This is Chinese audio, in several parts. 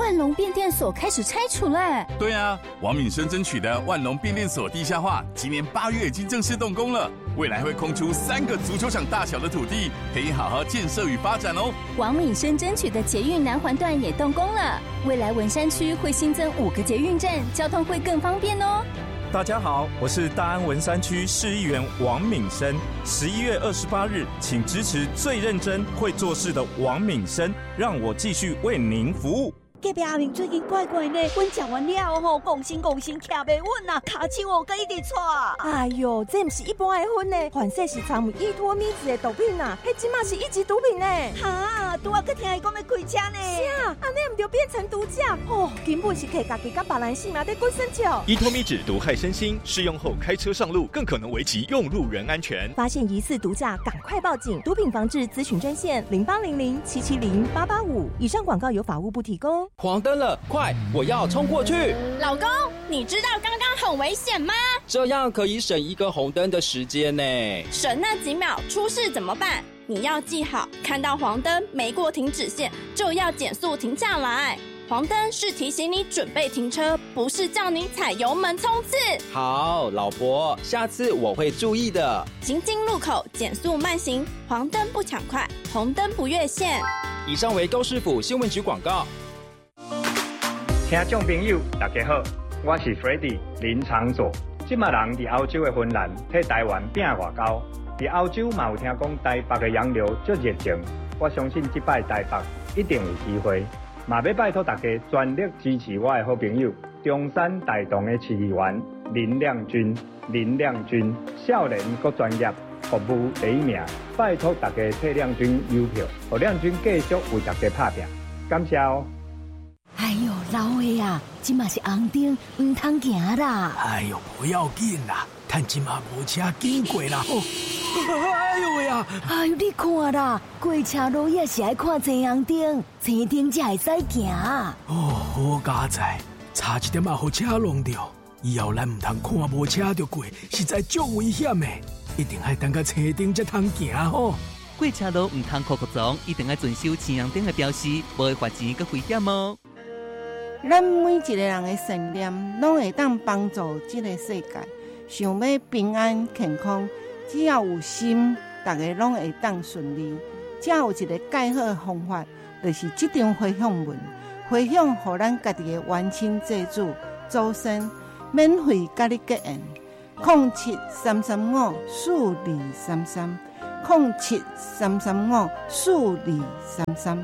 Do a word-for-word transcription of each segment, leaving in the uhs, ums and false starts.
万隆变电所开始拆除了。 对啊，王敏生争取的万隆变电所地下化，今年八月已经正式动工了，未来会空出三个足球场大小的土地，可以好好建设与发展哦。 王敏生争取的捷运南环段也动工了，未来文山区会新增五个捷运站，交通会更方便哦。 大家好，我是大安文山区市议员王敏生。十一月二十八日，请支持最认真会做事的王敏生，让我继续为您服务。 隔壁阿明最近怪怪呢，阮食完了吼，讲心讲心徛袂稳啊，骹手哦，佮一直喘。 哎哟，这不是一般的薰呢，反正是掺有依托咪子的毒品啊，迄即马是一级毒品呢。 哈，拄仔佮听伊讲要开车呢。 是啊，安尼唔就变成毒驾哦，根本是摕家己甲别人性命在滚生笑。 依托咪酯毒害身心，适用后开车上路更可能危及用路人安全。 发现疑似毒驾，赶快报警！毒品防治咨询专线零八零零七七零八八五。以上广告由法务部提供。 黄灯了，快！我要冲过去。 老公，你知道刚刚很危险吗？ 这样可以省一个红灯的时间呢。 省那几秒，出事怎么办？你要记好，看到黄灯没过停止线，就要减速停下来。黄灯是提醒你准备停车，不是叫你踩油门冲刺。 好，老婆，下次我会注意的。 行经路口减速慢行，黄灯不抢快，红灯不越线。 以上为高市府新闻局广告。 听众朋友，大家好，我是 Freddy 林长佐。即马人伫欧洲的芬兰替台湾拼外交，伫欧洲嘛有听讲台北的洋流足热情，我相信即摆台北一定有机会。嘛要拜托大家全力支持我的好朋友中山大同的市议员林亮君。林亮君少年阁专业，服务第一名，拜托大家替亮君邮票，让亮君继续为大家拍拼，感谢哦。 哎呦，老爷啊，这嘛是红灯，唔通行啦。 哎呦，不要紧啦，趁这嘛无车经过啦。哦，哎呦喂啊！ 哎呦，你看啦，过车路也是爱看前红灯，前灯才会使行。 哦，好佳哉，差一点啊，互车弄掉。以后咱唔通看无车就过，实在足危险的，一定要等到车灯才通行吼。 过车路唔通酷酷撞，一定要遵守前红灯的标示，无会罚钱佮危险哦。 咱每一个人的信念，拢会当帮助这个世界。想要平安健康，只要有心，大家拢会当顺利。只有一个介好的方法，就是这张回向文，回向予咱家己的冤亲债主、祖先，免费甲你结缘。零七三三五四二三三，零七三三五四二三三。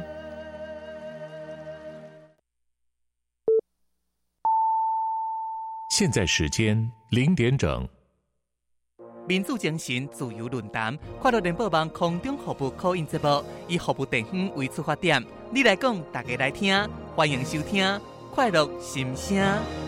现在时间零点整。 民主精神自由论坛，快乐联播网空中服务call in节目，以服务地方为出发点，你来讲，大家来听，欢迎收听快乐心声。